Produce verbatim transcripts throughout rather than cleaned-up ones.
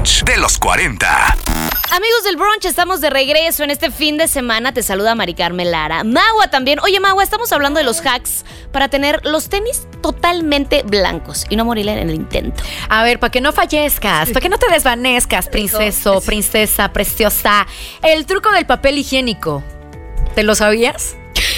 brunch de los cuarenta. Amigos del brunch, estamos de regreso en este fin de semana. Te saluda Mari Carmen Lara. Magua también. Oye, Magua, estamos hablando de los hacks para tener los tenis totalmente blancos y no morir en el intento. A ver, para que no fallezcas, para que no te desvanezcas, princeso, princesa, preciosa. El truco del papel higiénico. ¿Te lo sabías?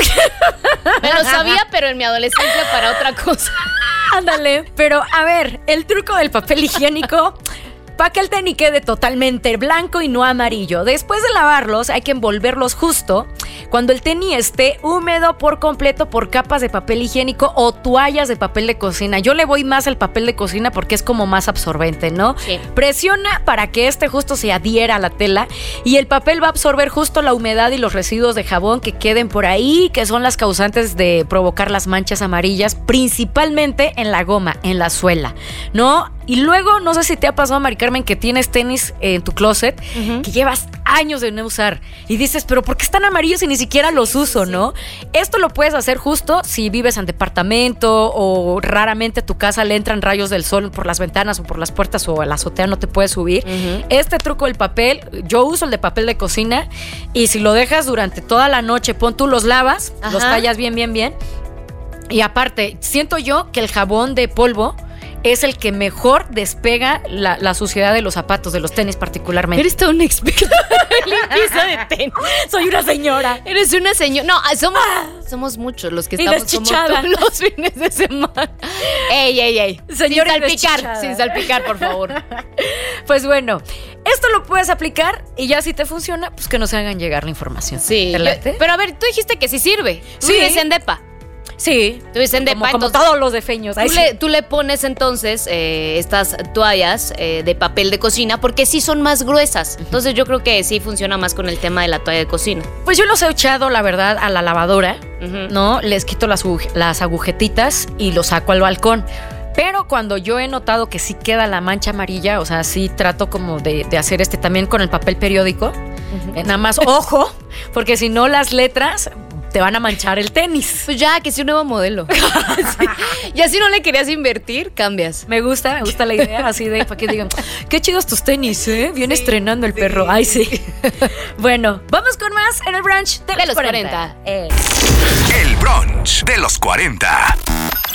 Me lo sabía, pero en mi adolescencia para otra cosa. Ándale, pero a ver, el truco del papel higiénico, para que el tenis quede totalmente blanco y no amarillo. Después de lavarlos hay que envolverlos justo cuando el tenis esté húmedo por completo por capas de papel higiénico o toallas de papel de cocina. Yo le voy más al papel de cocina porque es como más absorbente, ¿no? Sí. Presiona para que este justo se adhiera a la tela y el papel va a absorber justo la humedad y los residuos de jabón que queden por ahí, que son las causantes de provocar las manchas amarillas, principalmente en la goma, en la suela, ¿no? Y luego, no sé si te ha pasado, Mari Carmen, que tienes tenis en tu closet, uh-huh, que llevas años de no usar y dices, pero ¿por qué están amarillos y ni siquiera los uso, sí, no? Esto lo puedes hacer justo si vives en departamento o raramente a tu casa le entran rayos del sol por las ventanas o por las puertas o a la azotea no te puedes subir. Uh-huh. Este truco del papel, yo uso el de papel de cocina y si lo dejas durante toda la noche, pon tú los lavas, ajá, los tallas bien, bien, bien. Y aparte, siento yo que el jabón de polvo es el que mejor despega la, la suciedad de los zapatos, de los tenis particularmente. Eres toda una experta en limpieza de tenis. Soy una señora. Eres una señora. No, somos, somos muchos los que estamos como todos los fines de semana. Ey, ey, ey. Señora sin salpicar, sin salpicar, por favor. Pues bueno, esto lo puedes aplicar y ya si te funciona, pues que nos hagan llegar la información. Sí. Yo, pero a ver, tú dijiste que sí sirve. Tú sí. vives en depa. Sí, tú dices en depa, como, como entonces, todos los defeños. Tú, le, tú le pones entonces eh, estas toallas eh, de papel de cocina porque sí son más gruesas. Entonces yo creo que sí funciona más con el tema de la toalla de cocina. Pues yo los he echado, la verdad, a la lavadora, uh-huh, ¿no? Les quito las, las agujetitas y los saco al balcón. Pero cuando yo he notado que sí queda la mancha amarilla, o sea, sí trato como de, de hacer este también con el papel periódico. Uh-huh. Eh, nada más, ojo, porque si no las letras te van a manchar el tenis. Pues ya, que sea un nuevo modelo. Sí. Y así no le querías invertir, cambias. Me gusta, me gusta la idea, así de para que digan, qué chidos tus tenis, ¿eh? Viene sí, estrenando el sí, perro. Ay, sí. Bueno, vamos con más en el brunch de, de los cuarenta. cuarenta. El brunch de los cuarenta.